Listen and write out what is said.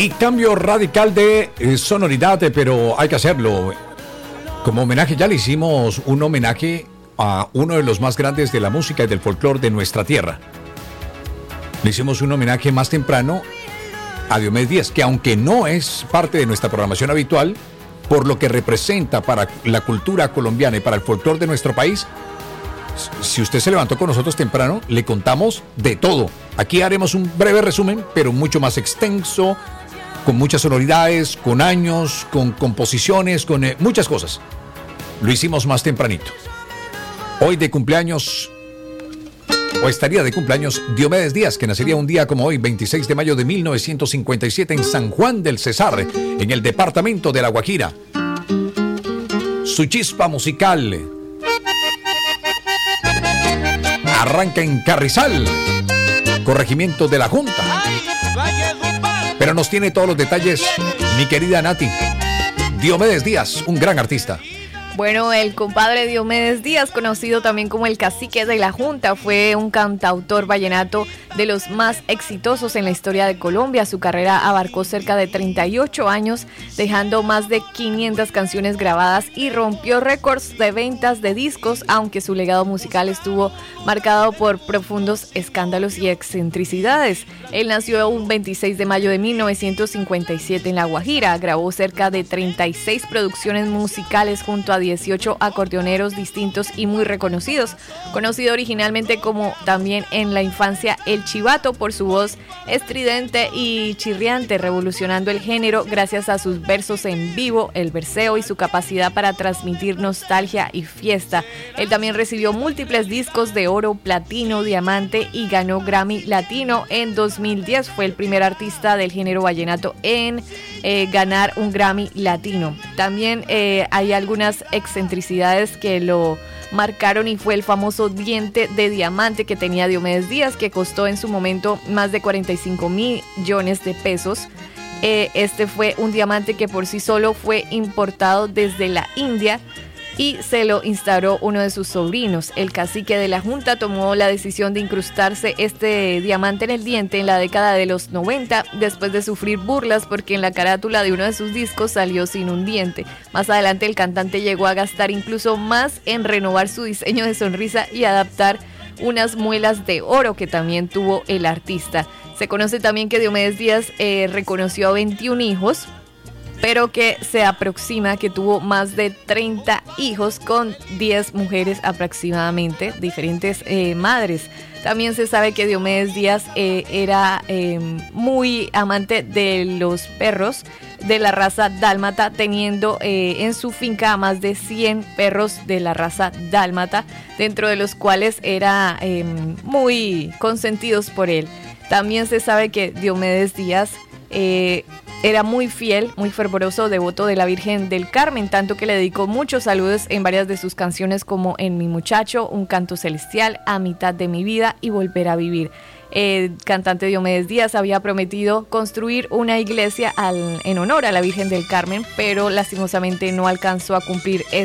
Y cambio radical de sonoridad, pero hay que hacerlo. Como homenaje, ya le hicimos un homenaje a uno de los más grandes de la música y del folclore de nuestra tierra. Le hicimos un homenaje más temprano a Diomedes Díaz, que aunque no es parte de nuestra programación habitual, por lo que representa para la cultura colombiana y para el folclore de nuestro país, si usted se levantó con nosotros temprano, le contamos de todo. Aquí haremos un breve resumen, pero mucho más extenso, con muchas sonoridades, con años, con composiciones, con muchas cosas. Lo hicimos más tempranito. Hoy de cumpleaños, o estaría de cumpleaños, Diomedes Díaz, que nacería un día como hoy, 26 de mayo de 1957, en San Juan del Cesar, en el departamento de La Guajira. Su chispa musical arranca en Carrizal, corregimiento de la Junta. Pero nos tiene todos los detalles mi querida Nati. Diomedes Díaz, un gran artista. Bueno, el compadre Diomedes Díaz, conocido también como el cacique de la Junta, fue un cantautor vallenato de los más exitosos en la historia de Colombia. Su carrera abarcó cerca de 38 años, dejando más de 500 canciones grabadas y rompió récords de ventas de discos, aunque su legado musical estuvo marcado por profundos escándalos y excentricidades. Él nació un 26 de mayo de 1957 en La Guajira, grabó cerca de 36 producciones musicales junto a 18 acordeoneros distintos y muy reconocidos, conocido originalmente como también en la infancia El Chivato por su voz estridente y chirriante, revolucionando el género gracias a sus versos en vivo, el verseo y su capacidad para transmitir nostalgia y fiesta. Él también recibió múltiples discos de oro, platino, diamante y ganó Grammy Latino en 2010. Fue el primer artista del género vallenato en ganar un Grammy Latino. También hay algunas excentricidades que lo marcaron y fue el famoso diente de diamante que tenía Diomedes Díaz, que costó en su momento más de 45 millones de pesos. Este fue un diamante que por sí solo fue importado desde la India y se lo instauró uno de sus sobrinos. El cacique de la Junta tomó la decisión de incrustarse este diamante en el diente en la década de los 90, después de sufrir burlas porque en la carátula de uno de sus discos salió sin un diente. Más adelante el cantante llegó a gastar incluso más en renovar su diseño de sonrisa y adaptar unas muelas de oro que también tuvo el artista. Se conoce también que Diomedes Díaz reconoció a 21 hijos, pero que se aproxima que tuvo más de 30 hijos con 10 mujeres aproximadamente, diferentes madres. También se sabe que Diomedes Díaz era muy amante de los perros de la raza dálmata, teniendo en su finca más de 100 perros de la raza dálmata, dentro de los cuales era muy consentidos por él. También se sabe que Diomedes Díaz era muy fiel, muy fervoroso, devoto de la Virgen del Carmen, tanto que le dedicó muchos saludos en varias de sus canciones como En mi muchacho, Un canto celestial, A mitad de mi vida y Volver a vivir. El cantante Diomedes Díaz había prometido construir una iglesia en honor a la Virgen del Carmen, pero lastimosamente no alcanzó a cumplir